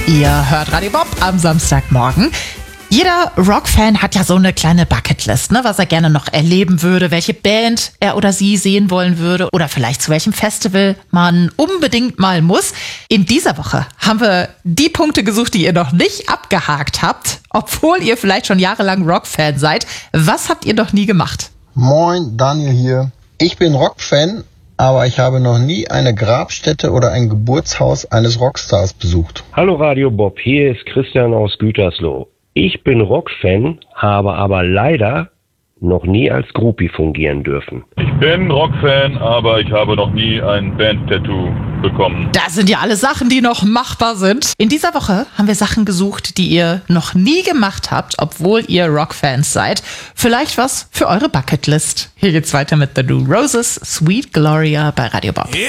Ihr hört Radio Bob am Samstagmorgen. Jeder Rockfan hat ja so eine kleine Bucketlist, was er gerne noch erleben würde, welche Band er oder sie sehen wollen würde oder vielleicht zu welchem Festival man unbedingt mal muss. In dieser Woche haben wir die Punkte gesucht, die ihr noch nicht abgehakt habt, obwohl ihr vielleicht schon jahrelang Rockfan seid. Was habt ihr noch nie gemacht? Moin, Daniel hier. Ich bin Rockfan, aber ich habe noch nie eine Grabstätte oder ein Geburtshaus eines Rockstars besucht. Hallo Radio Bob, hier ist Christian aus Gütersloh. Ich bin Rockfan, habe aber leider noch nie als Groupie fungieren dürfen. Ich bin Rockfan, aber ich habe noch nie ein Band-Tattoo bekommen. Das sind ja alles Sachen, die noch machbar sind. In dieser Woche haben wir Sachen gesucht, die ihr noch nie gemacht habt, obwohl ihr Rockfans seid. Vielleicht was für eure Bucketlist. Hier geht's weiter mit The New Roses, Sweet Gloria bei Radio Bob.